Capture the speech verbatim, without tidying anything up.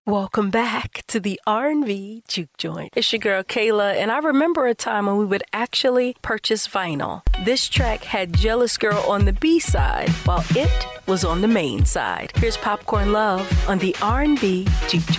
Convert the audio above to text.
Welcome back to the R and B Juke Joint. It's your girl Kayla, and I remember a time when we would actually purchase vinyl. This track had Jealous Girl on the B side, while It was on the main side. Here's Popcorn Love on the R and B Juke Joint.